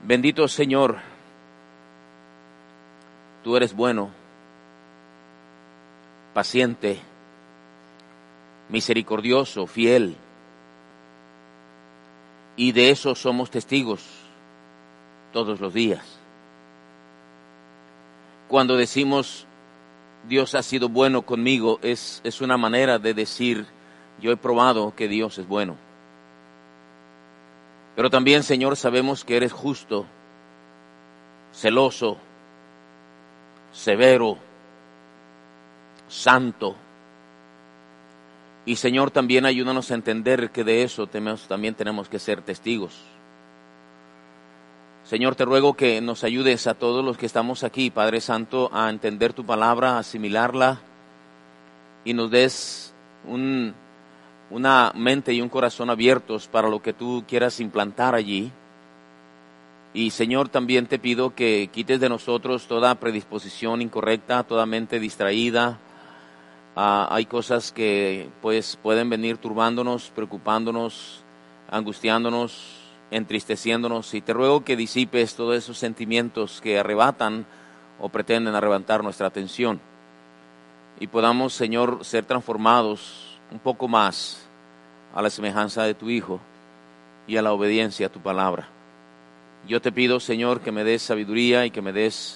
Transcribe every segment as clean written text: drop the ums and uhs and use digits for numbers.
Bendito Señor, tú eres bueno, paciente, misericordioso, fiel, y de eso somos testigos todos los días. Cuando decimos Dios ha sido bueno conmigo, es una manera de decir yo he probado que Dios es bueno. Pero también, Señor, sabemos que eres justo, celoso, severo, santo. Y, Señor, también ayúdanos a entender que de eso también tenemos que ser testigos. Señor, te ruego que nos ayudes a todos los que estamos aquí, Padre Santo, a entender tu palabra, a asimilarla, y nos des una mente y un corazón abiertos para lo que tú quieras implantar allí. Y, Señor, también te pido que quites de nosotros toda predisposición incorrecta, toda mente distraída. Hay cosas que pues pueden venir turbándonos, preocupándonos, angustiándonos, entristeciéndonos, y te ruego que disipes todos esos sentimientos que arrebatan o pretenden arrebatar nuestra atención, y podamos, Señor, ser transformados un poco más a la semejanza de tu Hijo y a la obediencia a tu palabra. Yo te pido, Señor, que me des sabiduría y que me des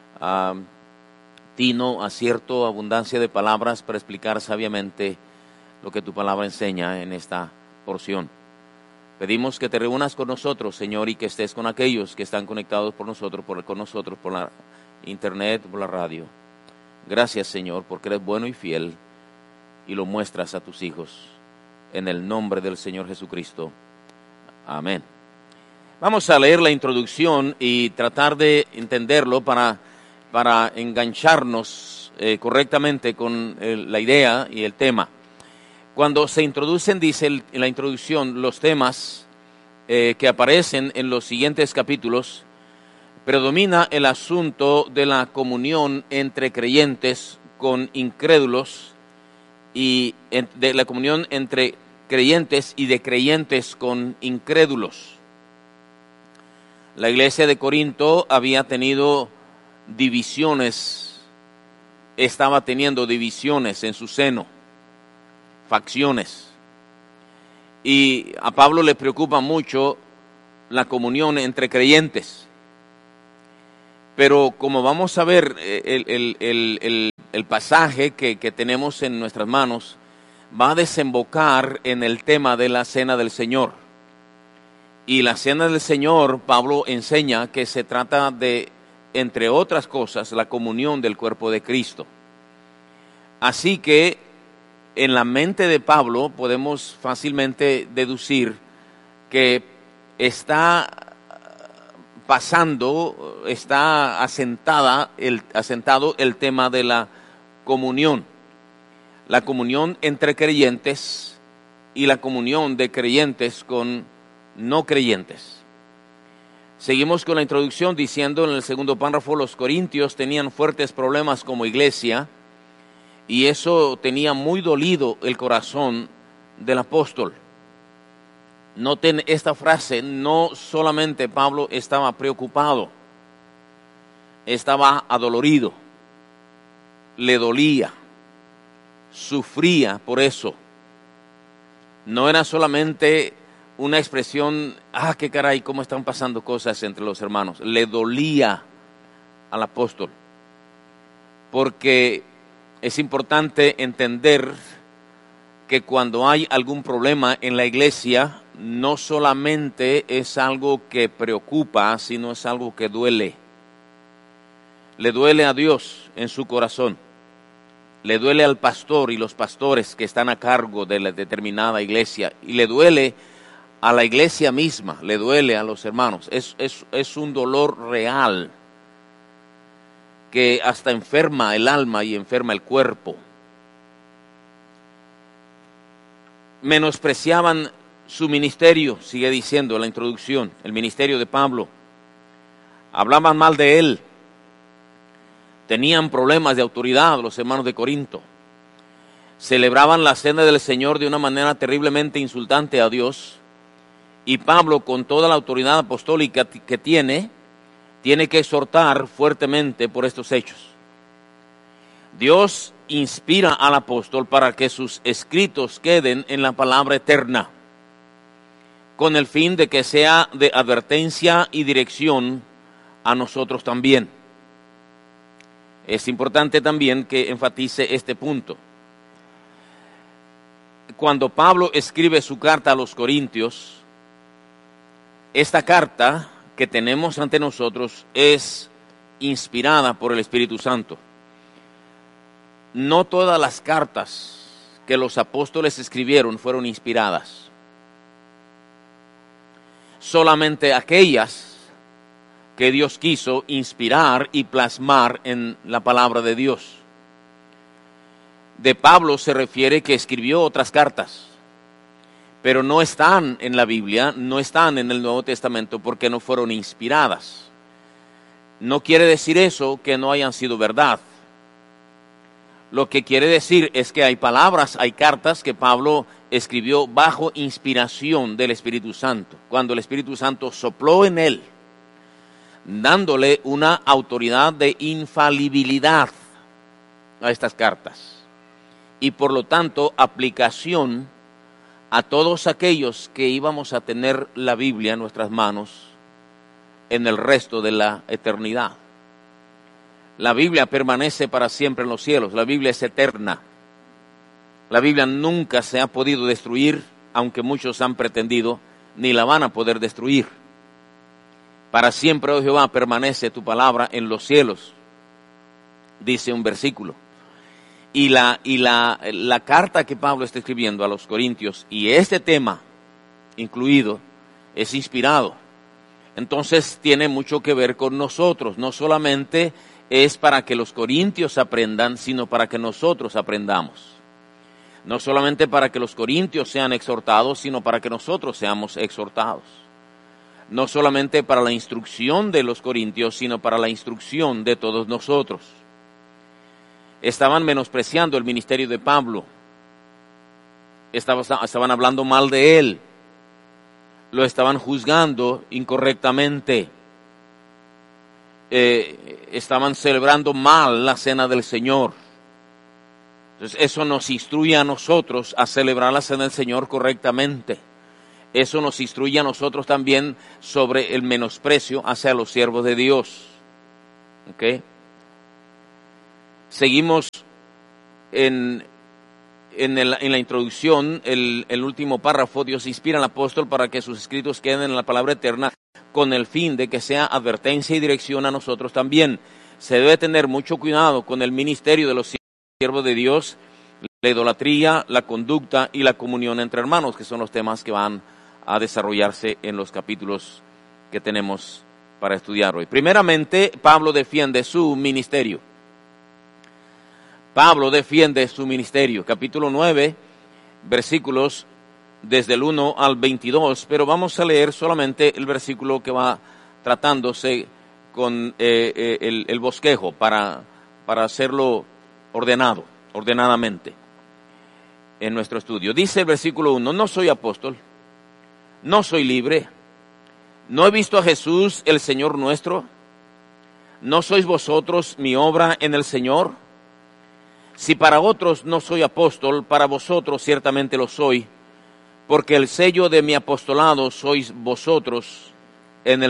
tino, acierto, abundancia de palabras para explicar sabiamente lo que tu palabra enseña en esta porción. Pedimos que te reúnas con nosotros, Señor, y que estés con aquellos que están conectados con nosotros por la internet, por la radio. Gracias, Señor, porque eres bueno y fiel y lo muestras a tus hijos. En el nombre del Señor Jesucristo. Amén. Vamos a leer la introducción y tratar de entenderlo para engancharnos correctamente con la idea y el tema. Cuando se introducen, dice en la introducción, los temas que aparecen en los siguientes capítulos, predomina el asunto de la comunión entre creyentes con incrédulos y de la comunión entre creyentes y de creyentes con incrédulos. La iglesia de Corinto había tenido divisiones, estaba teniendo divisiones en su seno, facciones. Y a Pablo le preocupa mucho la comunión entre creyentes. Pero como vamos a ver el pasaje que tenemos en nuestras manos, va a desembocar en el tema de la cena del Señor. Y la cena del Señor, Pablo enseña que se trata de, entre otras cosas, la comunión del cuerpo de Cristo. Así que en la mente de Pablo podemos fácilmente deducir que está asentado el tema de la comunión entre creyentes y la comunión de creyentes con no creyentes. Seguimos con la introducción diciendo en el segundo párrafo, los corintios tenían fuertes problemas como iglesia, y eso tenía muy dolido el corazón del apóstol. Noten esta frase, no solamente Pablo estaba preocupado, estaba adolorido, le dolía, sufría por eso. No era solamente una expresión, qué caray, cómo están pasando cosas entre los hermanos. Le dolía al apóstol, porque es importante entender que cuando hay algún problema en la iglesia, no solamente es algo que preocupa, sino es algo que duele. Le duele a Dios en su corazón. Le duele al pastor y los pastores que están a cargo de la determinada iglesia. Y le duele a la iglesia misma, le duele a los hermanos. Es un dolor real que hasta enferma el alma y enferma el cuerpo. Menospreciaban su ministerio, sigue diciendo la introducción, el ministerio de Pablo. Hablaban mal de él. Tenían problemas de autoridad los hermanos de Corinto. Celebraban la cena del Señor de una manera terriblemente insultante a Dios Y Pablo, con toda la autoridad apostólica que tiene que exhortar fuertemente por estos hechos. Dios inspira al apóstol para que sus escritos queden en la palabra eterna, con el fin de que sea de advertencia y dirección a nosotros también. Es importante también que enfatice este punto. Cuando Pablo escribe su carta a los Corintios, esta carta que tenemos ante nosotros es inspirada por el Espíritu Santo. No todas las cartas que los apóstoles escribieron fueron inspiradas. Solamente aquellas que Dios quiso inspirar y plasmar en la palabra de Dios. De Pablo se refiere que escribió otras cartas, pero no están en la Biblia, no están en el Nuevo Testamento porque no fueron inspiradas. No quiere decir eso que no hayan sido verdad. Lo que quiere decir es que hay palabras, hay cartas que Pablo escribió bajo inspiración del Espíritu Santo, cuando el Espíritu Santo sopló en él, dándole una autoridad de infalibilidad a estas cartas y por lo tanto aplicación a todos aquellos que íbamos a tener la Biblia en nuestras manos en el resto de la eternidad. La Biblia permanece para siempre en los cielos, la Biblia es eterna. La Biblia nunca se ha podido destruir, aunque muchos han pretendido, ni la van a poder destruir. Para siempre, oh Jehová, permanece tu palabra en los cielos, dice un versículo. Y la carta que Pablo está escribiendo a los Corintios, y este tema incluido, es inspirado. Entonces tiene mucho que ver con nosotros, no solamente es para que los corintios aprendan, sino para que nosotros aprendamos. No solamente para que los corintios sean exhortados, sino para que nosotros seamos exhortados. No solamente para la instrucción de los corintios, sino para la instrucción de todos nosotros. Estaban menospreciando el ministerio de Pablo. Estaban hablando mal de él. Lo estaban juzgando incorrectamente. Estaban celebrando mal la cena del Señor. Entonces eso nos instruye a nosotros a celebrar la cena del Señor correctamente. Eso nos instruye a nosotros también sobre el menosprecio hacia los siervos de Dios. ¿Okay? Seguimos en la introducción, el último párrafo. Dios inspira al apóstol para que sus escritos queden en la palabra eterna, con el fin de que sea advertencia y dirección a nosotros también. Se debe tener mucho cuidado con el ministerio de los siervos de Dios, la idolatría, la conducta y la comunión entre hermanos, que son los temas que van a desarrollarse en los capítulos que tenemos para estudiar hoy. Primeramente, Pablo defiende su ministerio. Pablo defiende su ministerio. Capítulo 9, versículos desde el 1 al 22, pero vamos a leer solamente el versículo que va tratándose con el bosquejo para hacerlo ordenadamente en nuestro estudio. Dice el versículo 1, no soy apóstol, no soy libre, no he visto a Jesús el Señor nuestro, no sois vosotros mi obra en el Señor. Si para otros no soy apóstol, para vosotros ciertamente lo soy, porque el sello de mi apostolado sois vosotros,